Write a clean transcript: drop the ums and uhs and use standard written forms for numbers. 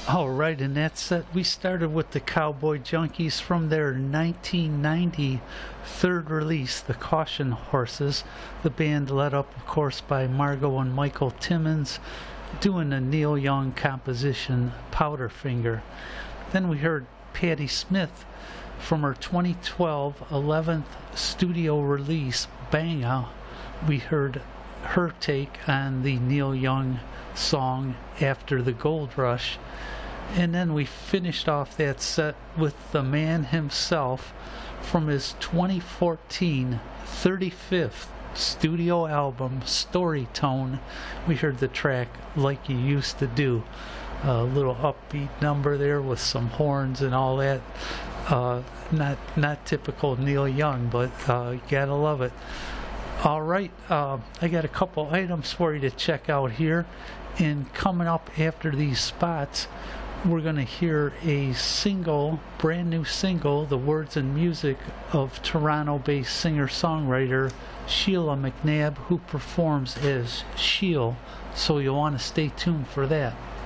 All right, in that set, we started with the Cowboy Junkies from their 1990 third release, The Caution Horses. The band led up, of course, by Margot and Michael Timmons, doing a Neil Young composition, Powderfinger. Then we heard Patti Smith from her 2012 11th studio release, Banga. We heard her take on the Neil Young song After the Gold Rush. And then we finished off that set with the man himself from his 2014 35th studio album, Storytone. We heard the track Like You Used to Do. A little upbeat number there with some horns and all that. Not typical Neil Young, but you gotta love it. All right, I got a couple items for you to check out here. And coming up after these spots, we're going to hear a single, brand new single, the words and music of Toronto-based singer-songwriter Sheila McNabb, who performs as Sheil. So you'll want to stay tuned for that.